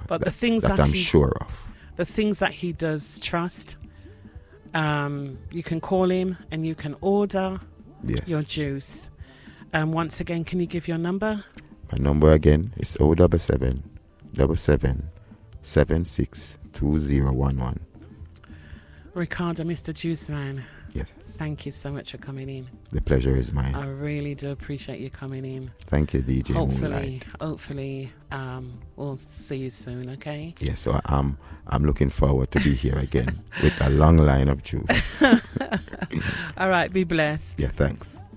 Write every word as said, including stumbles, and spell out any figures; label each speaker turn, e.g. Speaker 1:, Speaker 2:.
Speaker 1: But
Speaker 2: that,
Speaker 1: the things
Speaker 2: that,
Speaker 1: that
Speaker 2: I'm
Speaker 1: he,
Speaker 2: sure of.
Speaker 1: The things that he does trust, um, you can call him and you can order
Speaker 2: yes.
Speaker 1: your juice. Um, once again, can you give your number?
Speaker 2: My number again is oh seven seven, seven seven, seven six two zero one one.
Speaker 1: Ricardo, Mister Juice Man.
Speaker 2: Yes.
Speaker 1: Thank you so much for coming in.
Speaker 2: The pleasure is mine.
Speaker 1: I really do appreciate you coming in.
Speaker 2: Thank you, D J
Speaker 1: Hopefully,
Speaker 2: Moonlight.
Speaker 1: hopefully, um, we'll see you soon, okay?
Speaker 2: Yes, so I'm, I'm looking forward to be here again with a long line of juice.
Speaker 1: All right, be blessed.
Speaker 2: Yeah, thanks.